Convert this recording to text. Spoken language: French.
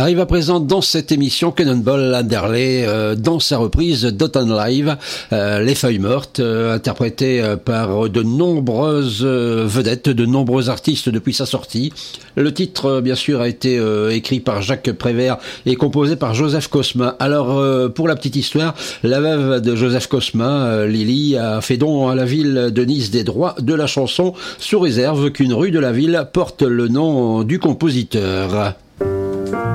Arrive à présent dans cette émission Cannonball Adderley dans sa reprise d'Autumn Live, Les Feuilles Mortes, interprétée par de nombreuses vedettes, de nombreux artistes depuis sa sortie. Le titre, bien sûr, a été écrit par Jacques Prévert et composé par Joseph Cosma. Alors, pour la petite histoire, la veuve de Joseph Cosma, Lily, a fait don à la ville de Nice des droits de la chanson, sous réserve qu'une rue de la ville porte le nom du compositeur.